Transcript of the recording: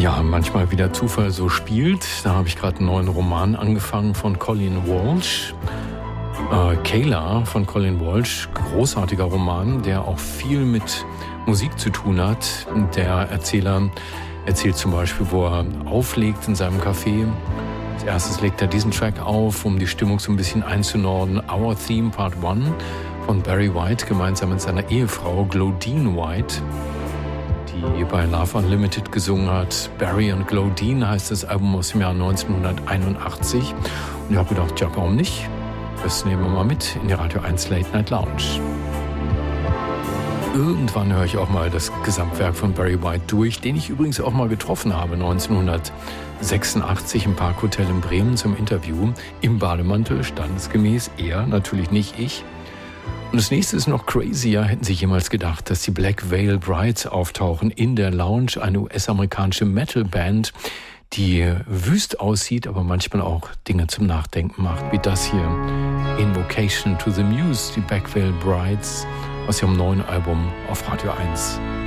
Ja, manchmal wie der Zufall so spielt. Da habe ich gerade einen neuen Roman angefangen von Colin Walsh. Kayla von Colin Walsh, großartiger Roman, der auch viel mit Musik zu tun hat. Der Erzähler erzählt zum Beispiel, wo er auflegt in seinem Café. Als erstes legt er diesen Track auf, um die Stimmung so ein bisschen einzunorden. Our Theme Part 1 von Barry White, gemeinsam mit seiner Ehefrau Glodine White, die bei Love Unlimited gesungen hat. Barry und Glodine heißt das Album aus dem Jahr 1981. Und ich habe gedacht, ja, warum nicht? Das nehmen wir mal mit in die Radio 1 Late Night Lounge. Irgendwann höre ich auch mal das Gesamtwerk von Barry White durch, den ich übrigens auch mal getroffen habe, 1986 im Parkhotel in Bremen zum Interview. Im Bademantel, standesgemäß, er, natürlich nicht ich. Und das nächste ist noch crazier. Hätten Sie jemals gedacht, dass die Black Veil Brides auftauchen in der Lounge, eine US-amerikanische Metal-Band, die wüst aussieht, aber manchmal auch Dinge zum Nachdenken macht, wie das hier, Invocation to the Muse, die Black Veil Brides aus ihrem neuen Album auf Radio 1.